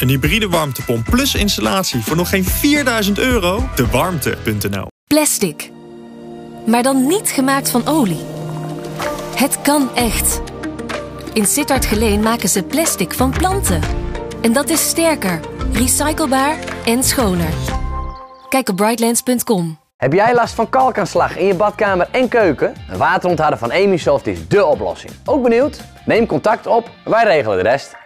Een hybride warmtepomp plus installatie voor nog geen €4.000? Dewarmte.nl. Plastic. Maar dan niet gemaakt van olie. Het kan echt. In Sittard Geleen maken ze plastic van planten. En dat is sterker, recyclebaar en schoner. Kijk op brightlands.com. Heb jij last van kalkaanslag in je badkamer en keuken? Een waterontharder van Emisoft is dé oplossing. Ook benieuwd? Neem contact op, wij regelen de rest.